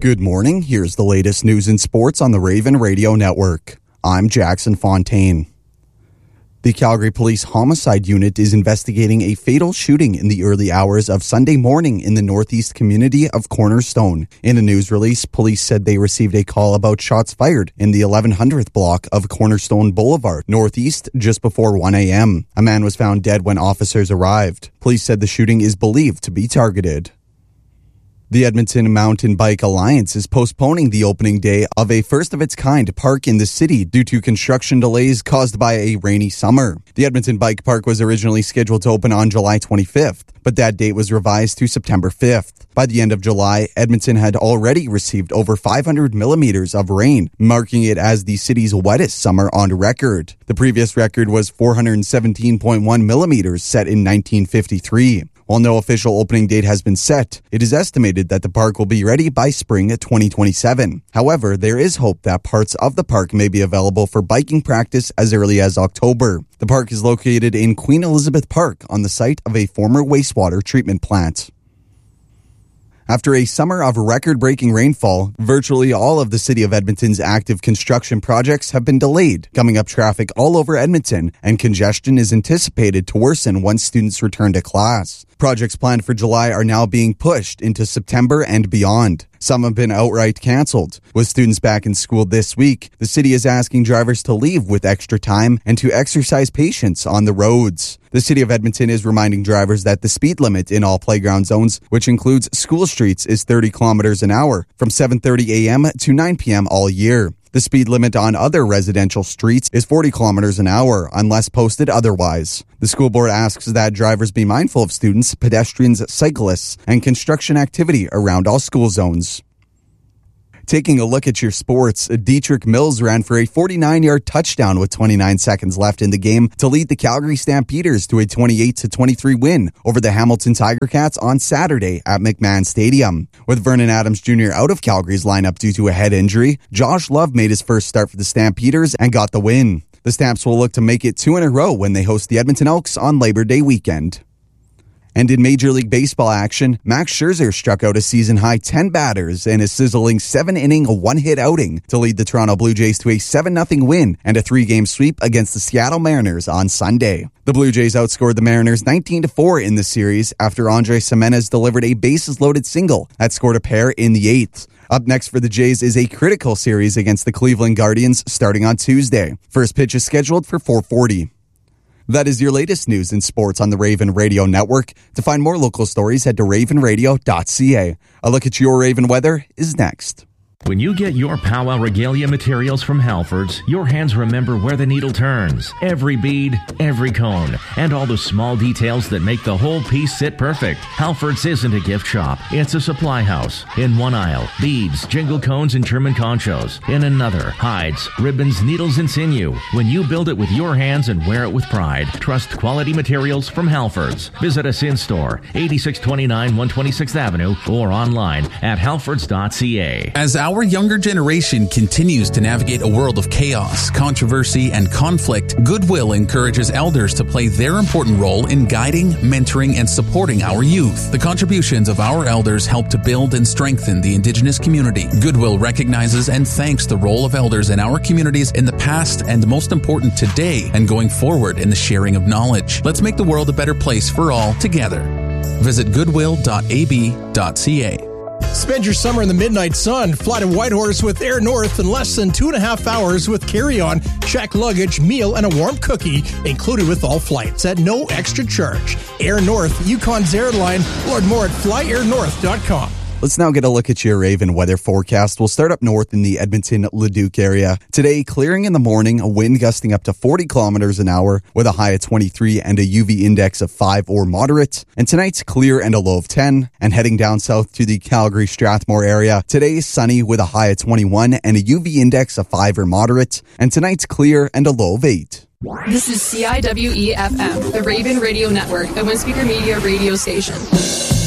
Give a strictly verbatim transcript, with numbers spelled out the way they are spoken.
Good morning. Here's the latest news and sports on the Raven Radio Network. I'm Jackson Fontaine. The Calgary Police Homicide Unit is investigating a fatal shooting in the early hours of Sunday morning in the northeast community of Cornerstone. In a news release, police said they received a call about shots fired in the eleven hundredth block of Cornerstone Boulevard, northeast, just before one a.m. A man was found dead when officers arrived. Police said the shooting is believed to be targeted. The Edmonton Mountain Bike Alliance is postponing the opening day of a first-of-its-kind park in the city due to construction delays caused by a rainy summer. The Edmonton Bike Park was originally scheduled to open on July twenty-fifth, but that date was revised to September fifth. By the end of July, Edmonton had already received over five hundred millimeters of rain, marking it as the city's wettest summer on record. The previous record was four hundred seventeen point one millimeters set in nineteen fifty-three. While no official opening date has been set, it is estimated that the park will be ready by spring twenty twenty-seven. However, there is hope that parts of the park may be available for biking practice as early as October. The park is located in Queen Elizabeth Park on the site of a former wastewater treatment plant. After a summer of record-breaking rainfall, virtually all of the City of Edmonton's active construction projects have been delayed, gumming up traffic all over Edmonton, and congestion is anticipated to worsen once students return to class. Projects planned for July are now being pushed into September and beyond. Some have been outright canceled. With students back in school this week, the city is asking drivers to leave with extra time and to exercise patience on the roads. The City of Edmonton is reminding drivers that the speed limit in all playground zones, which includes school streets, is thirty kilometers an hour from seven thirty a.m. to nine p.m. all year. The speed limit on other residential streets is forty kilometers an hour, unless posted otherwise. The school board asks that drivers be mindful of students, pedestrians, cyclists, and construction activity around all school zones. Taking a look at your sports, Dietrich Mills ran for a forty-nine-yard touchdown with twenty-nine seconds left in the game to lead the Calgary Stampeders to a twenty-eight to twenty-three win over the Hamilton Tiger Cats on Saturday at McMahon Stadium. With Vernon Adams Junior out of Calgary's lineup due to a head injury, Josh Love made his first start for the Stampeders and got the win. The Stamps will look to make it two in a row when they host the Edmonton Elks on Labor Day weekend. And in Major League Baseball action, Max Scherzer struck out a season-high ten batters in a sizzling seven-inning one-hit outing to lead the Toronto Blue Jays to a seven nothing win and a three-game sweep against the Seattle Mariners on Sunday. The Blue Jays outscored the Mariners nineteen to four in the series after Andres Gimenez delivered a bases-loaded single that scored a pair in the eighth. Up next for the Jays is a critical series against the Cleveland Guardians starting on Tuesday. First pitch is scheduled for four forty. That is your latest news and sports on the Raven Radio Network. To find more local stories, head to raven radio dot c a. A look at your Raven weather is next. When you get your Powwow Regalia materials from Halfords, your hands remember where the needle turns. Every bead, every cone, and all the small details that make the whole piece sit perfect. Halfords isn't a gift shop. It's a supply house. In one aisle, beads, jingle cones, and German conchos. In another, hides, ribbons, needles, and sinew. When you build it with your hands and wear it with pride, trust quality materials from Halfords. Visit us in-store, eighty-six twenty-nine one twenty-sixth Avenue, or online at halfords dot c a. As our younger generation continues to navigate a world of chaos, controversy, and conflict, Goodwill encourages elders to play their important role in guiding, mentoring, and supporting our youth. The contributions of our elders help to build and strengthen the Indigenous community. Goodwill recognizes and thanks the role of elders in our communities in the past and, most important, today and going forward in the sharing of knowledge. Let's make the world a better place for all together. Visit goodwill dot a b dot c a. Spend your summer in the midnight sun. Fly to Whitehorse with Air North in less than two and a half hours with carry-on, check luggage, meal, and a warm cookie included with all flights at no extra charge. Air North, Yukon's airline. Learn more at fly air north dot com. Let's now get a look at your Raven weather forecast. We'll start up north in the Edmonton-Leduc area. Today, clearing in the morning, a wind gusting up to forty kilometers an hour with a high of twenty-three and a U V index of five or moderate. And tonight's clear and a low of ten. And heading down south to the Calgary-Strathmore area, today is sunny with a high of twenty-one and a U V index of five or moderate. And tonight's clear and a low of eight. This is C I W E F M, the Raven Radio Network, the One Speaker Media radio station.